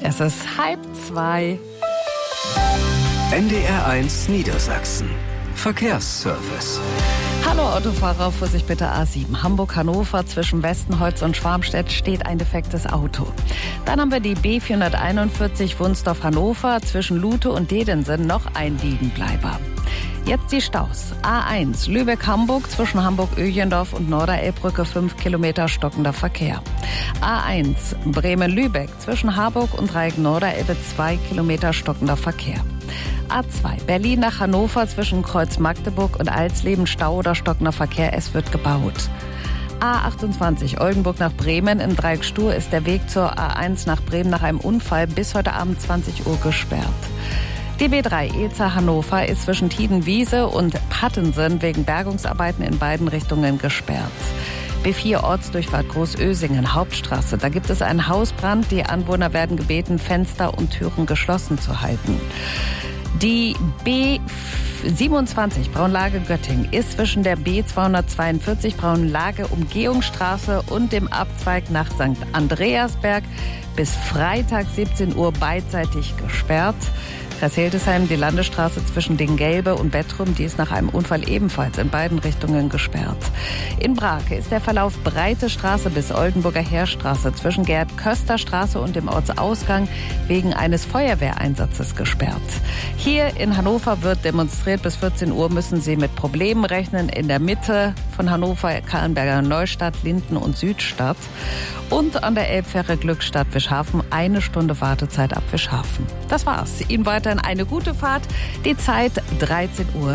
Es ist 1:30. NDR1 Niedersachsen. Verkehrsservice. Hallo Autofahrer, Vorsicht bitte A7. Hamburg-Hannover zwischen Westenholz und Schwarmstedt steht ein defektes Auto. Dann haben wir die B441 Wunsdorf-Hannover zwischen Lute und Dedensen noch ein Liegenbleiber. Jetzt die Staus. A1 Lübeck-Hamburg zwischen Hamburg-Öjendorf und Norderelbbrücke 5 Kilometer stockender Verkehr. A1 Bremen-Lübeck zwischen Harburg und Dreieck-Norderelbe 2 Kilometer stockender Verkehr. A2 Berlin nach Hannover zwischen Kreuz Magdeburg und Alsleben Stau oder stockender Verkehr, es wird gebaut. A28 Oldenburg nach Bremen im Dreieck Stur ist der Weg zur A1 nach Bremen nach einem Unfall bis heute Abend 20 Uhr gesperrt. Die B3 Ezer Hannover ist zwischen Tiedenwiese und Pattensen wegen Bergungsarbeiten in beiden Richtungen gesperrt. B4 Ortsdurchfahrt Großösingen, Hauptstraße. Da gibt es einen Hausbrand. Die Anwohner werden gebeten, Fenster und Türen geschlossen zu halten. Die B27 Braunlage-Göttingen ist zwischen der B242 Braunlage-Umgehungsstraße und dem Abzweig nach St. Andreasberg bis Freitag 17 Uhr beidseitig gesperrt. Kreis Hildesheim, die Landesstraße zwischen Dingelbe und Bettrum, die ist nach einem Unfall ebenfalls in beiden Richtungen gesperrt. In Brake ist der Verlauf Breite Straße bis Oldenburger Heerstraße zwischen Gerd-Köster-Straße und dem Ortsausgang wegen eines Feuerwehreinsatzes gesperrt. Hier in Hannover wird demonstriert. Bis 14 Uhr müssen Sie mit Problemen rechnen in der Mitte von Hannover, Kahlenberger Neustadt, Linden und Südstadt. Und an der Elbfähre Glückstadt-Wischhafen 1 Stunde Wartezeit ab Wischhafen. Das war's. Ihnen weiterhin eine gute Fahrt. Die Zeit 13:32 Uhr.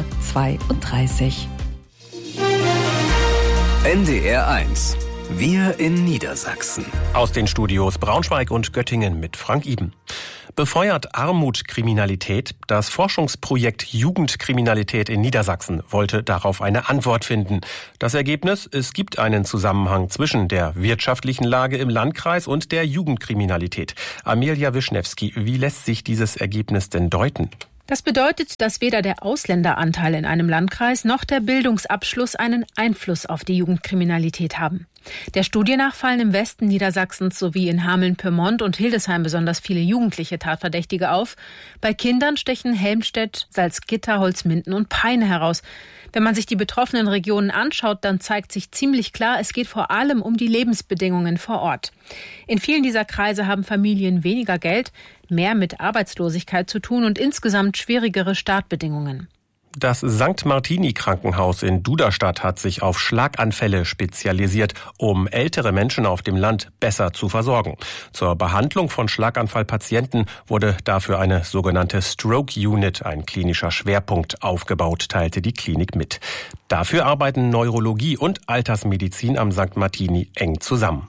NDR1. Wir in Niedersachsen. Aus den Studios Braunschweig und Göttingen mit Frank Iben. Befeuert Armut Kriminalität? Das Forschungsprojekt Jugendkriminalität in Niedersachsen wollte darauf eine Antwort finden. Das Ergebnis? Es gibt einen Zusammenhang zwischen der wirtschaftlichen Lage im Landkreis und der Jugendkriminalität. Amelia Wischnewski, wie lässt sich dieses Ergebnis denn deuten? Das bedeutet, dass weder der Ausländeranteil in einem Landkreis noch der Bildungsabschluss einen Einfluss auf die Jugendkriminalität haben. Der Studie nach fallen im Westen Niedersachsens sowie in Hameln-Pyrmont und Hildesheim besonders viele jugendliche Tatverdächtige auf. Bei Kindern stechen Helmstedt, Salzgitter, Holzminden und Peine heraus. Wenn man sich die betroffenen Regionen anschaut, dann zeigt sich ziemlich klar, es geht vor allem um die Lebensbedingungen vor Ort. In vielen dieser Kreise haben Familien weniger Geld, mehr mit Arbeitslosigkeit zu tun und insgesamt schwierigere Startbedingungen. Das St. Martini-Krankenhaus in Duderstadt hat sich auf Schlaganfälle spezialisiert, um ältere Menschen auf dem Land besser zu versorgen. Zur Behandlung von Schlaganfallpatienten wurde dafür eine sogenannte Stroke Unit, ein klinischer Schwerpunkt, aufgebaut, teilte die Klinik mit. Dafür arbeiten Neurologie und Altersmedizin am St. Martini eng zusammen.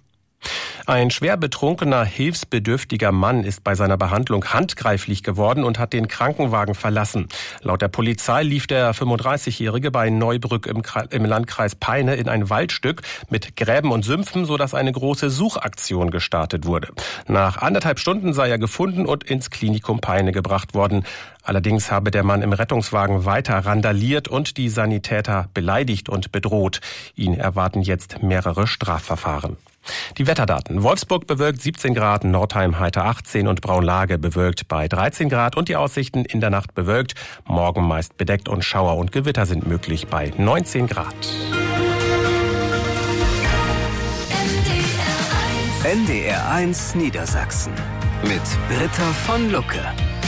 Ein schwer betrunkener, hilfsbedürftiger Mann ist bei seiner Behandlung handgreiflich geworden und hat den Krankenwagen verlassen. Laut der Polizei lief der 35-Jährige bei Neubrück im Landkreis Peine in ein Waldstück mit Gräben und Sümpfen, sodass eine große Suchaktion gestartet wurde. Nach 1,5 Stunden sei er gefunden und ins Klinikum Peine gebracht worden. Allerdings habe der Mann im Rettungswagen weiter randaliert und die Sanitäter beleidigt und bedroht. Ihn erwarten jetzt mehrere Strafverfahren. Die Wetterdaten. Wolfsburg bewölkt 17 Grad, Nordheim heiter 18 und Braunlage bewölkt bei 13 Grad und die Aussichten in der Nacht bewölkt. Morgen meist bedeckt und Schauer und Gewitter sind möglich bei 19 Grad. NDR1 Niedersachsen mit Britta von Lucke.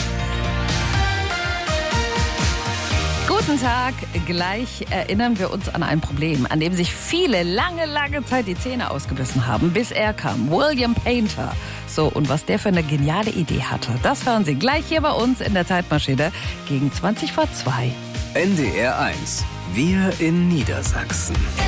Guten Tag. Gleich erinnern wir uns an ein Problem, an dem sich viele lange Zeit die Zähne ausgebissen haben, bis er kam. William Painter. So, und was der für eine geniale Idee hatte, das hören Sie gleich hier bei uns in der Zeitmaschine gegen 2:20. NDR1. Wir in Niedersachsen.